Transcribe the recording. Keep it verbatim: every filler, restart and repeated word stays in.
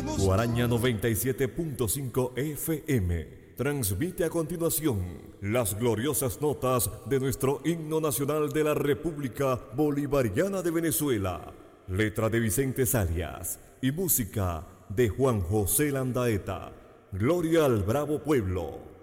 Guaraña noventa y siete punto cinco F M transmite a continuación las gloriosas notas de nuestro himno nacional de la República Bolivariana de Venezuela, letra de Vicente Zarias y música de Juan José Landaeta. Gloria al bravo pueblo.